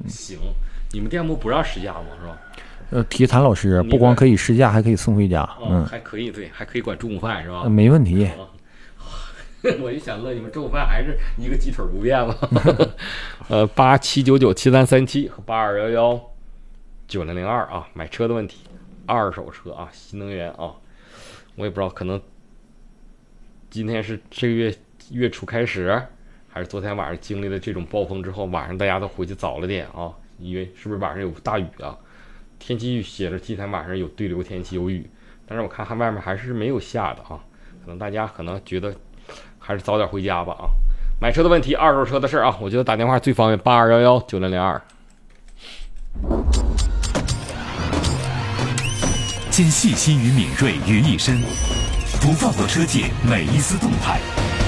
行，你们店铺不让试驾吗？是吧？ 提谭老师，不光可以试驾，还可以送回家。 还可以，对，还可以管中午饭是吧？ 没问题。 我就想乐，你们中午饭还是一个鸡腿不变吗？87997337和82119002啊，买车的问题，二手车啊，新能源啊，我也不知道，可能今天是这个月初开始，还是昨天晚上经历了这种暴风之后，晚上大家都回去早了点啊，因为是不是晚上有大雨啊？天气预写着今天晚上有对流天气有雨，但是我看外面还是没有下的啊，可能大家可能觉得还是早点回家吧啊。买车的问题，二手车的事儿啊，我觉得打电话最方便，82119002。 兼细心与敏锐于一身，不放过车界每一丝动态，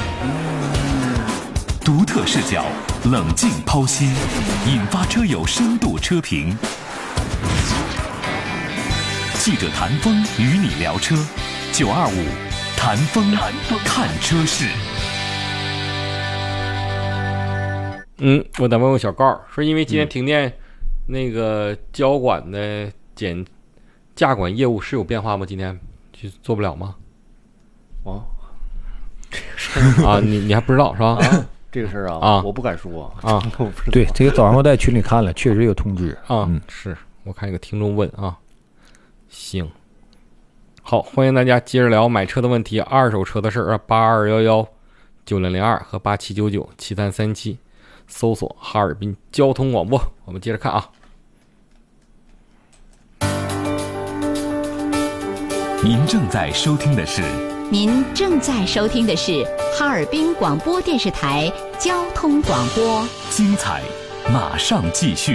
独特视角，冷静剖析，引发车友深度车评。记者谭峰与你聊车，925谭峰看车市。 我得问问小高，说因为今天停电，那个交管的价管业务是有变化吗？今天就做不了吗？啊，你还不知道是吧？ 这个事儿啊，我不敢说啊。 对，这个早上我在群里看了，确实有通知啊。是我看有个听众问啊。行，好，欢迎大家接着聊买车的问题，二手车的事儿，82119002和87997337，搜索哈尔滨交通广播。我们接着看啊。 您正在收听的是哈尔滨广播电视台交通广播， 精彩马上继续。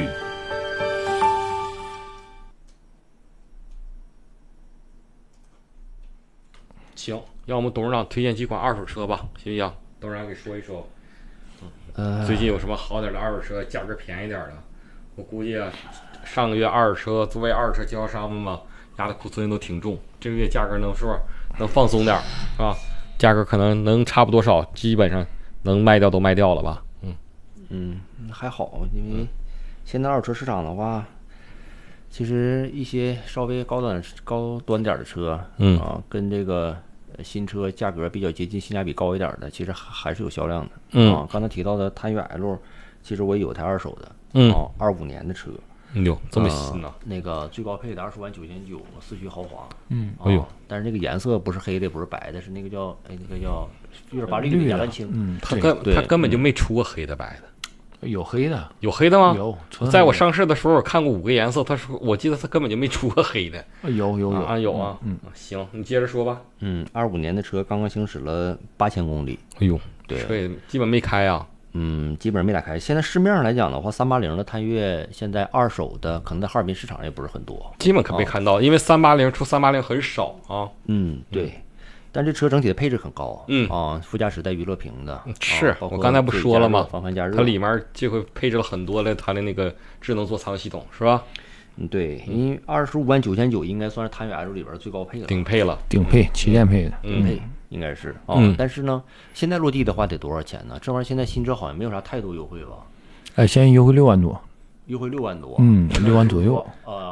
行，让我们董事长推荐几款二手车吧，行不行？董事长给说一说。最近有什么好点的二手车，价格便宜点的？我估计啊，上个月二手车作为二手车经销商们嘛，压的库存都挺重，这个月价格能放松点，是吧？价格可能能差不多少，基本上能卖掉都卖掉了吧？ 还好，因为现在二手车市场的话，其实一些稍微高端点的车，跟这个新车价格比较接近，性价比高一点的，其实还是有销量的。刚才提到的探岳 L， 其实我也有台二手的，25年的车。 这么新呢？ 那个最高配的20万9千9，四驱豪华。但是那个颜色不是黑的，不是白的，是那个叫有点发绿的亚蓝青。 他根本就没出过黑的白的。 有黑的， 有黑的吗？ 有， 在我上市的时候我看过5个颜色，我记得他根本就没出过黑的。 有啊。行，你接着说吧。 25年的车刚刚行驶了8000公里。 对，基本没开啊。 基本上没打开。现在市面上来讲的话，380的探岳现在二手的可能在哈尔滨市场也不是很多， 基本可没看到，因为380出380很少啊。 对。但这车整体的配置很高，副驾驶带娱乐屏的， 是我刚才不说了吗？ 防寒加热， 它里面这回配置了很多的它的那个智能座舱系统，是吧？ 对，因为25万9千9应该算是探岳 L 里边最高配了， 顶配了， 旗舰配的， 顶配应该是但是呢，现在落地的话得多少钱呢？这玩意儿现在新车好像没有啥太多优惠吧？ 现在优惠6万多。 优惠6万多 ，6万左右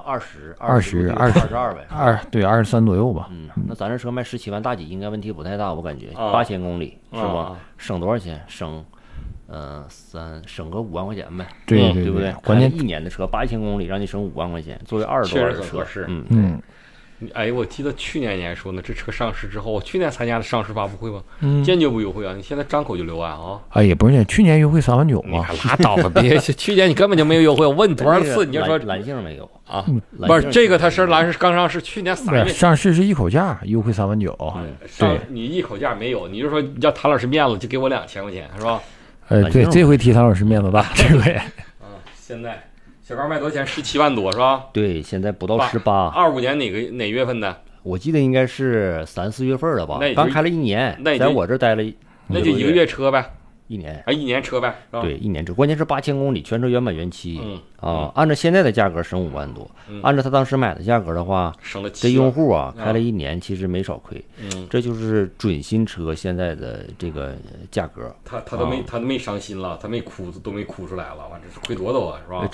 ，22呗 ，23左右吧。 那咱这车卖17万大几，应该问题不太大，我感觉8000公里是吧？省多少钱？省个5万块钱呗， 对不对？关键1年的车8000公里，让你省5万块钱，作为20多万的车， 我记得去年你还说呢，这车上市之后，我去年参加的上市发布会嘛，坚决不优惠啊！你现在张口就6万啊！ 也不是，去年优惠3万9嘛， 你拉倒吧，别，去年你根本就没有优惠，我问你多少次，你就说蓝星没有啊？不是这个，它是蓝是刚上市，去年3月上市是一口价，优惠3万9。 对，你一口价没有，你就说要谭老师面子，就给我2000块钱，是吧？ 对，这回替谭老师面子大，这回。 现在。小高卖多少钱？17万多是吧？ 对，现在不到18。 25年哪月份的？ 我记得应该是3、4月份了吧？刚开了1年，在我这待了， 那就1个月车呗 ，1年 1年车呗。 对，1年车，关键是8000公里，全车原版原漆按照现在的价格省5万多，按照他当时买的价格的话， 省了这用户开了1年，其实没少亏。这就是准新车现在的这个价格。 他都没伤心了，他都没哭出来了，完这是亏多少啊，是吧？